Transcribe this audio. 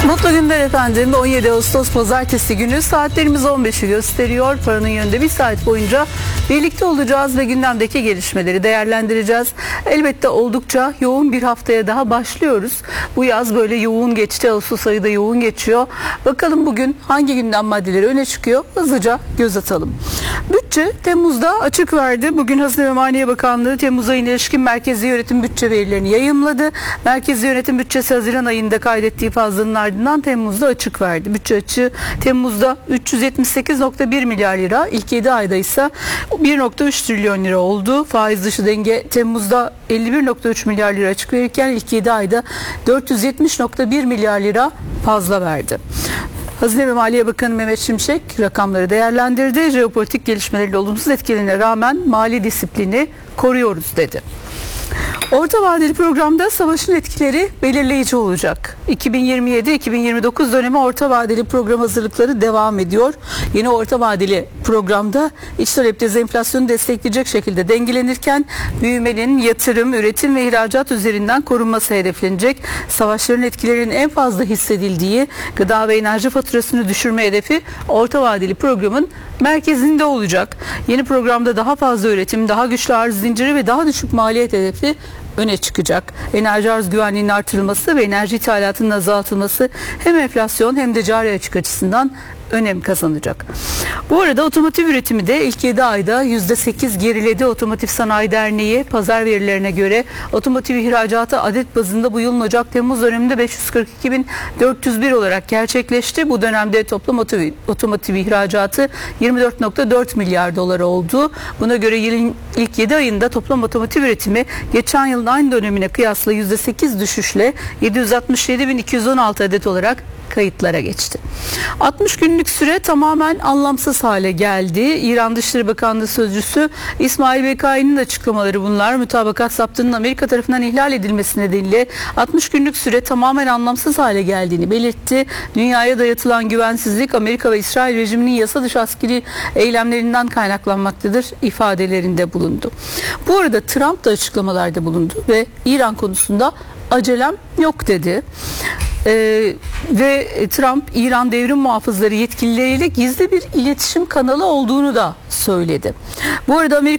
Mutlu günler efendim. 17 Ağustos Pazartesi günü saatlerimiz 15'i gösteriyor. Paranın Yönü'nde bir saat boyunca birlikte olacağız ve gündemdeki gelişmeleri değerlendireceğiz. Elbette oldukça yoğun bir haftaya daha başlıyoruz. Bu yaz böyle yoğun geçti. Ağustos ayı da yoğun geçiyor. Bakalım bugün hangi gündem maddeleri öne çıkıyor? Hızlıca göz atalım. Bütçe Temmuz'da açık verdi. Bugün Hazine ve Maliye Bakanlığı Temmuz ayına ilişkin merkezi yönetim bütçe verilerini yayımladı. Merkezi yönetim bütçesi Haziran ayında kaydettiği fazlanın ardından Temmuz'da açık verdi. Bütçe açığı Temmuz'da 378,1 milyar lira, ilk 7 ayda ise 1,3 trilyon lira oldu. Faiz dışı denge Temmuz'da 51,3 milyar lira açık verirken ilk 7 ayda 470,1 milyar lira fazla verdi. Hazine ve Maliye Bakanı Mehmet Şimşek rakamları değerlendirdi. Jeopolitik gelişmelerin olumsuz etkilerine rağmen mali disiplini koruyoruz dedi. Orta vadeli programda savaşın etkileri belirleyici olacak. 2027-2029 dönemi orta vadeli program hazırlıkları devam ediyor. Yeni orta vadeli programda iç talep dezenflasyonu destekleyecek şekilde dengelenirken büyümenin yatırım, üretim ve ihracat üzerinden korunması hedeflenecek. Savaşların etkilerinin en fazla hissedildiği gıda ve enerji faturasını düşürme hedefi orta vadeli programın merkezinde olacak. Yeni programda daha fazla üretim, daha güçlü arz zinciri ve daha düşük maliyet hedefi öne çıkacak. Enerji arz güvenliğinin artırılması ve enerji ithalatının azaltılması hem enflasyon hem de cari açık açısından önem kazanacak. Bu arada otomotiv üretimi de ilk 7 ayda %8 geriledi. Otomotiv Sanayi Derneği pazar verilerine göre otomotiv ihracatı adet bazında bu yılın Ocak-Temmuz döneminde 542.401 olarak gerçekleşti. Bu dönemde toplam otomotiv ihracatı 24,4 milyar dolar oldu. Buna göre yılın ilk 7 ayında toplam otomotiv üretimi geçen yılın aynı dönemine kıyasla %8 düşüşle 767.216 adet olarak kayıtlara geçti. 60 günlük süre tamamen anlamsız hale geldi. İran Dışişleri Bakanlığı Sözcüsü İsmail Bekai'nin açıklamaları bunlar. Mütabakat zaptının Amerika tarafından ihlal edilmesi nedeniyle 60 günlük süre tamamen anlamsız hale geldiğini belirtti. Dünyaya dayatılan güvensizlik Amerika ve İsrail rejiminin yasa dışı askeri eylemlerinden kaynaklanmaktadır ifadelerinde bulundu. Bu arada Trump da açıklamalarda bulundu ve İran konusunda acelem yok dedi. Ve Trump İran devrim muhafızları yetkilileriyle gizli bir iletişim kanalı olduğunu da söyledi. Bu arada Amerika